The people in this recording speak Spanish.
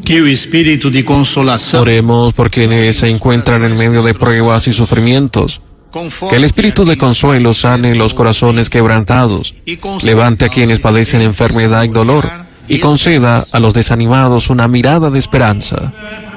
Oremos por quienes se encuentran en medio de pruebas y sufrimientos. Que el espíritu de consuelo sane los corazones quebrantados, levante a quienes padecen enfermedad y dolor, y conceda a los desanimados una mirada de esperanza.